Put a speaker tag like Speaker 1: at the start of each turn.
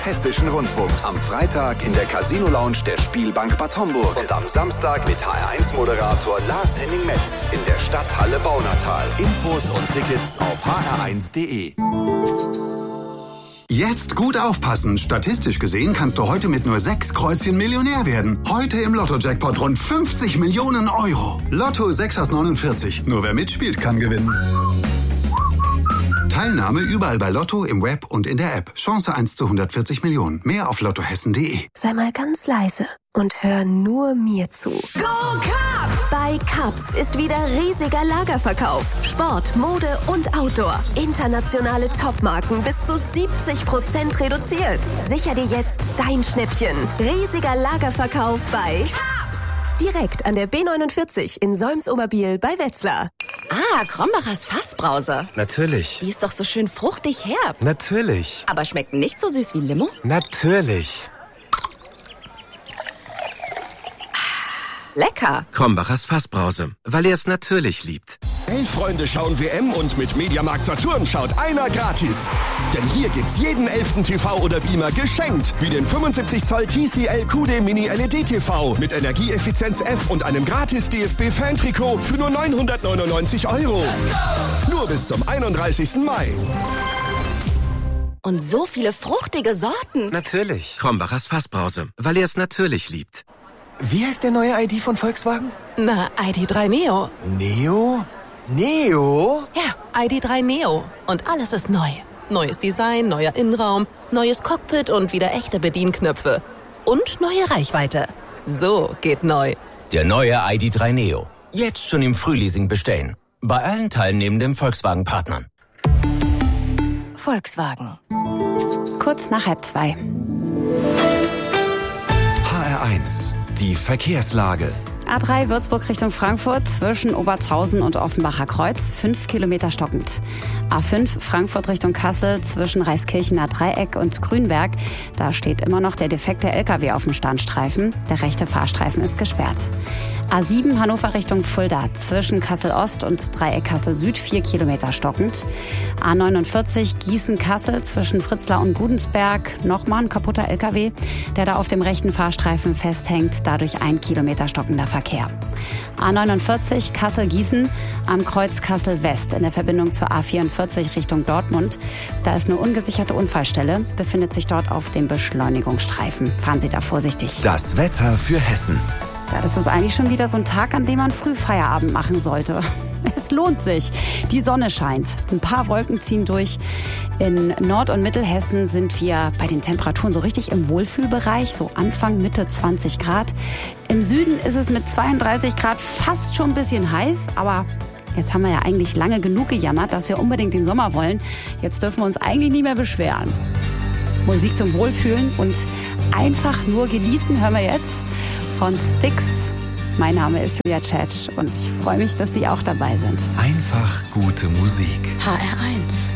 Speaker 1: hessischen Rundfunks. Am Freitag in der Casino Lounge der Spielbank Bad Homburg. Und am Samstag mit HR1-Moderator Lars-Henning Metz in der Stadthalle Baunatal. Infos und Tickets auf hr1.de.
Speaker 2: Jetzt gut aufpassen. Statistisch gesehen kannst du heute mit nur 6 Kreuzchen Millionär werden. Heute im Lotto-Jackpot rund 50 Millionen Euro. Lotto 6 aus 49. Nur wer mitspielt, kann gewinnen. Teilnahme überall bei Lotto, im Web und in der App. Chance 1 zu 140 Millionen. Mehr auf lottohessen.de.
Speaker 3: Sei mal ganz leise und hör nur mir zu.
Speaker 4: Go Cups!
Speaker 3: Bei Cups ist wieder riesiger Lagerverkauf. Sport, Mode und Outdoor. Internationale Topmarken bis zu 70% reduziert. Sicher dir jetzt dein Schnäppchen. Riesiger Lagerverkauf bei
Speaker 4: Cups!
Speaker 3: Direkt an der B49 in Solms-Oberbiel bei Wetzlar.
Speaker 5: Ah, Krombacher Fassbrause.
Speaker 6: Natürlich.
Speaker 5: Die ist doch so schön fruchtig herb.
Speaker 6: Natürlich.
Speaker 5: Aber schmeckt nicht so süß wie Limo?
Speaker 6: Natürlich.
Speaker 5: Lecker.
Speaker 6: Krombachers Fassbrause, weil er es natürlich liebt.
Speaker 7: 11 Freunde schauen WM und mit Mediamarkt Saturn schaut einer gratis. Denn hier gibt's jeden 11. TV oder Beamer geschenkt. Wie den 75 Zoll TCL QD Mini LED TV mit Energieeffizienz F und einem gratis DFB-Fan-Trikot für nur 999 €. Nur bis zum 31. Mai.
Speaker 5: Und so viele fruchtige Sorten.
Speaker 6: Natürlich. Krombachers Fassbrause, weil er es natürlich liebt.
Speaker 8: Wie heißt der neue ID von Volkswagen?
Speaker 9: Na, ID.3 Neo.
Speaker 8: Neo? Neo?
Speaker 9: Ja, ID.3 Neo. Und alles ist neu. Neues Design, neuer Innenraum, neues Cockpit und wieder echte Bedienknöpfe. Und neue Reichweite. So geht neu.
Speaker 10: Der neue ID.3 Neo. Jetzt schon im Frühleasing bestellen. Bei allen teilnehmenden Volkswagen-Partnern.
Speaker 11: Volkswagen. Kurz nach 1:30.
Speaker 1: HR1, die Verkehrslage.
Speaker 11: A3 Würzburg Richtung Frankfurt zwischen Obertshausen und Offenbacher Kreuz, 5 Kilometer stockend. A5 Frankfurt Richtung Kassel zwischen Reiskirchener Dreieck und Grünberg. Da steht immer noch der defekte LKW auf dem Standstreifen. Der rechte Fahrstreifen ist gesperrt. A7 Hannover Richtung Fulda zwischen Kassel Ost und Dreieck Kassel Süd, 4 Kilometer stockend. A49 Gießen-Kassel zwischen Fritzlar und Gudensberg. Nochmal ein kaputter LKW, der da auf dem rechten Fahrstreifen festhängt. Dadurch 1 Kilometer stockender Verkehr. A49 Kassel-Gießen am Kreuz Kassel-West in der Verbindung zur A44 Richtung Dortmund. Da ist eine ungesicherte Unfallstelle, befindet sich dort auf dem Beschleunigungsstreifen. Fahren Sie da vorsichtig.
Speaker 1: Das Wetter für Hessen.
Speaker 11: Ja, das ist eigentlich schon wieder so ein Tag, an dem man früh Feierabend machen sollte. Es lohnt sich. Die Sonne scheint. Ein paar Wolken ziehen durch. In Nord- und Mittelhessen sind wir bei den Temperaturen so richtig im Wohlfühlbereich, so Anfang, Mitte 20 Grad. Im Süden ist es mit 32 Grad fast schon ein bisschen heiß, aber jetzt haben wir ja eigentlich lange genug gejammert, dass wir unbedingt den Sommer wollen. Jetzt dürfen wir uns eigentlich nicht mehr beschweren. Musik zum Wohlfühlen und einfach nur genießen hören wir jetzt von Styx. Mein Name ist Julia Tschetsch und ich freue mich, dass Sie auch dabei sind.
Speaker 1: Einfach gute Musik.
Speaker 9: HR1.